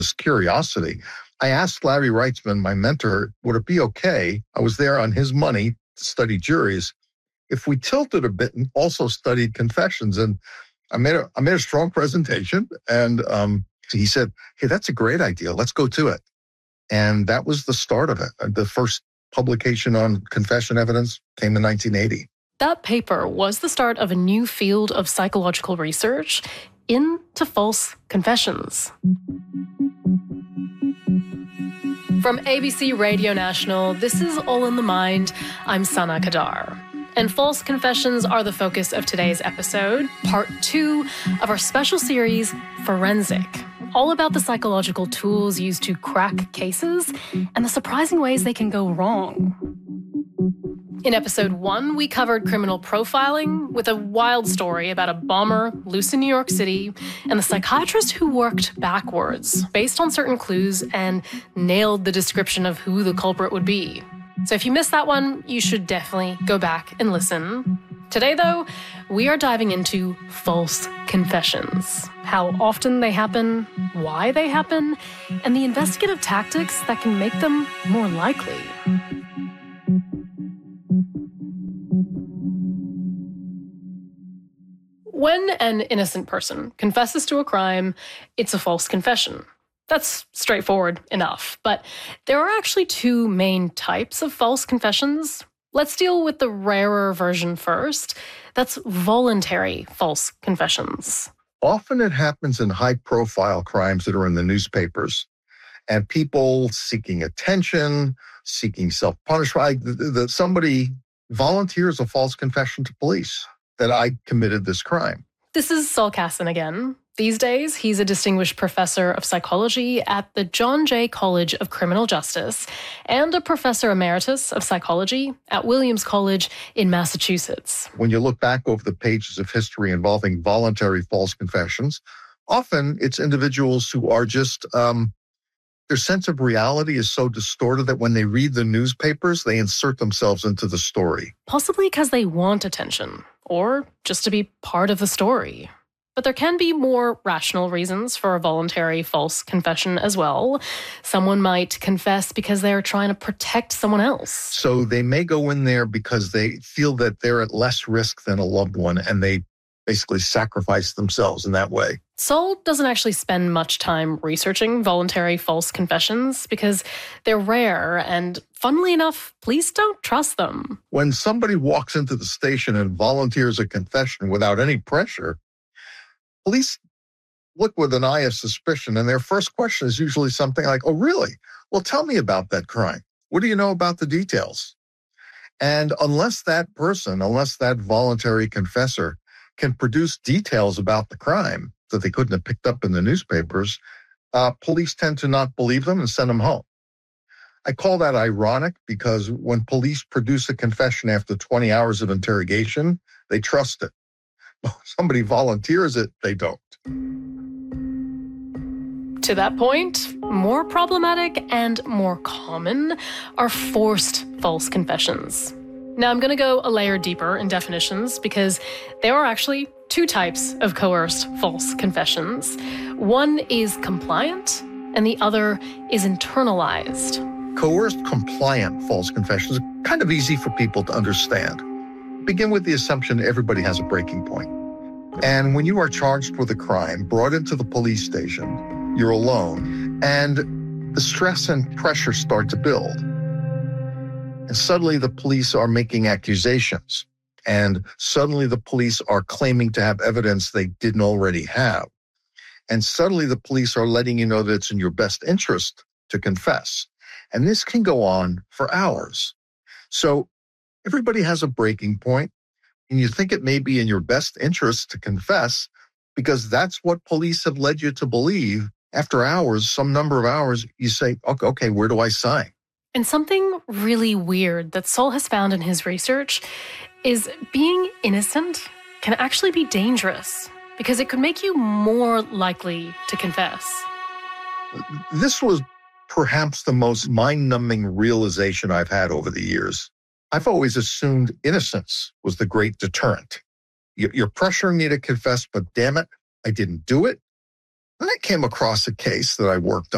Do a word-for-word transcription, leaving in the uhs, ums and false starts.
this curiosity. I asked Larry Reitzman, my mentor, would it be okay? I was there on his money to study juries. If we tilted a bit and also studied confessions, and I made a, I made a strong presentation, and um, he said, hey, that's a great idea. Let's go to it. And that was the start of it. The first publication on confession evidence came in nineteen eighty. That paper was the start of a new field of psychological research into false confessions. From A B C Radio National, this is All in the Mind. I'm Sana Kadar. And false confessions are the focus of today's episode, part two of our special series, Forensic, all about the psychological tools used to crack cases and the surprising ways they can go wrong. In episode one, we covered criminal profiling with a wild story about a bomber loose in New York City and the psychiatrist who worked backwards based on certain clues and nailed the description of who the culprit would be. So if you missed that one, you should definitely go back and listen. Today, though, we are diving into false confessions, how often they happen, why they happen, and the investigative tactics that can make them more likely. When an innocent person confesses to a crime, it's a false confession. That's straightforward enough. But there are actually two main types of false confessions. Let's deal with the rarer version first. That's voluntary false confessions. Often it happens in high-profile crimes that are in the newspapers, and people seeking attention, seeking self-punishment. That somebody volunteers a false confession to police that I committed this crime. This is Saul Kassin again. These days, he's a distinguished professor of psychology at the John Jay College of Criminal Justice and a professor emeritus of psychology at Williams College in Massachusetts. When you look back over the pages of history involving voluntary false confessions, often it's individuals who are just, um, their sense of reality is so distorted that when they read the newspapers, they insert themselves into the story. Possibly because they want attention, or just to be part of the story. But there can be more rational reasons for a voluntary false confession as well. Someone might confess because they're trying to protect someone else. So they may go in there because they feel that they're at less risk than a loved one, and they basically sacrifice themselves in that way. Saul doesn't actually spend much time researching voluntary false confessions because they're rare and, funnily enough, police don't trust them. When somebody walks into the station and volunteers a confession without any pressure, police look with an eye of suspicion, and their first question is usually something like, oh, really? Well, tell me about that crime. What do you know about the details? And unless that person, unless that voluntary confessor can produce details about the crime that they couldn't have picked up in the newspapers, uh, police tend to not believe them and send them home. I call that ironic because when police produce a confession after twenty hours of interrogation, they trust it. Somebody volunteers it, they don't. To that point, more problematic and more common are forced false confessions. Now, I'm going to go a layer deeper in definitions because there are actually two types of coerced false confessions. One is compliant, and the other is internalized. Coerced compliant false confessions are kind of easy for people to understand. Begin with the assumption everybody has a breaking point. And when you are charged with a crime, brought into the police station, you're alone, and the stress and pressure start to build. And suddenly the police are making accusations, and suddenly the police are claiming to have evidence they didn't already have. And suddenly the police are letting you know that it's in your best interest to confess. And this can go on for hours. So everybody has a breaking point, and you think it may be in your best interest to confess because that's what police have led you to believe. After hours, some number of hours, you say, okay, okay, where do I sign? And something really weird that Saul has found in his research is being innocent can actually be dangerous because it could make you more likely to confess. This was perhaps the most mind-numbing realization I've had over the years. I've always assumed innocence was the great deterrent. You're pressuring me to confess, but damn it, I didn't do it. Then I came across a case that I worked